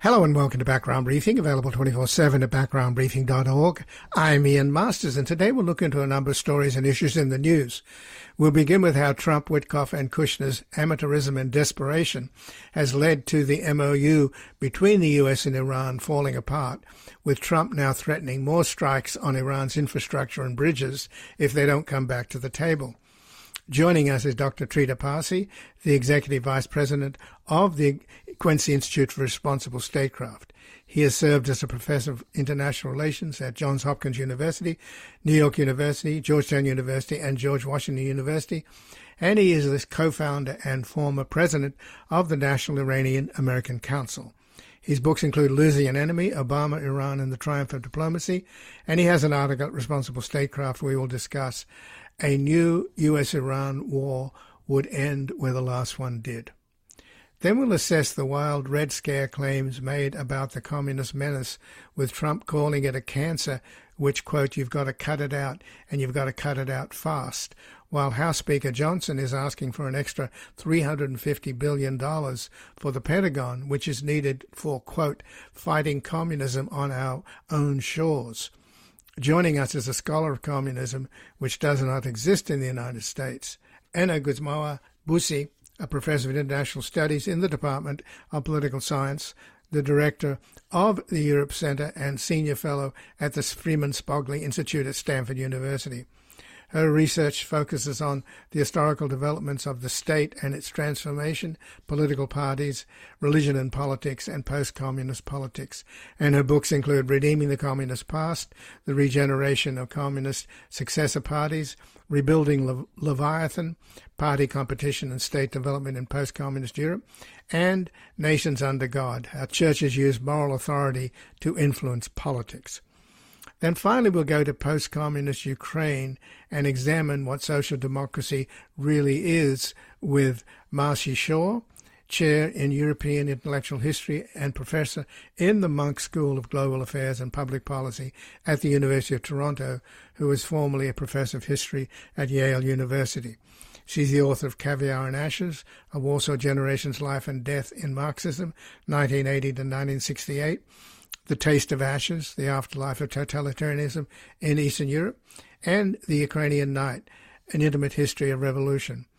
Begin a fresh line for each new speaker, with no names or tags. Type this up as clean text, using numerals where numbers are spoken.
Hello and welcome to Background Briefing, available 24/7 at backgroundbriefing.org. I'm Ian Masters, and today we'll look into a number of stories and issues in the news. We'll begin with how Trump, Witkoff and Kushner's amateurism and desperation has led to the MOU between the US and Iran falling apart, with Trump now threatening more strikes on Iran's infrastructure and bridges if they don't come back to the table. Joining us is Dr. Trita Parsi, the Executive Vice President of the Quincy Institute for Responsible Statecraft. He has served as a professor of international relations at Johns Hopkins University, New York University, Georgetown University, and George Washington University, and he is the co-founder and former president of the National Iranian-American Council. His books include Losing an Enemy, Obama, Iran, and the Triumph of Diplomacy, and he has an article at Responsible Statecraft where we will discuss a new U.S.-Iran war would end where the last one did. Then we'll assess the wild Red Scare claims made about the communist menace, with Trump calling it a cancer, which, quote, you've got to cut it out, and you've got to cut it out fast, while House Speaker Johnson is asking for an extra $350 billion for the Pentagon, which is needed for, quote, fighting communism on our own shores. Joining us is a scholar of communism, which does not exist in the United States, Anna Guzmão-Busi, a professor of international studies in the Department of Political Science, the director of the Europe Center and senior fellow at the Freeman Spogli Institute at Stanford University. Her research focuses on the historical developments of the state and its transformation, political parties, religion and politics, and post-communist politics. And her books include Redeeming the Communist Past, The Regeneration of Communist Successor Parties, Rebuilding Leviathan, Party Competition and State Development in Post-Communist Europe, and Nations Under God, How Churches Use Moral Authority to Influence Politics. Then finally we'll go to post-communist Ukraine and examine what social democracy really is with Marci Shore, chair in European Intellectual History and professor in the Munk School of Global Affairs and Public Policy at the University of Toronto, who was formerly a professor of history at Yale University. She's the author of Caviar and Ashes, A Warsaw Generation's Life and Death in Marxism, 1980 to 1968, The Taste of Ashes, The Afterlife of Totalitarianism in Eastern Europe, and The Ukrainian Night, An Intimate History of Revolution.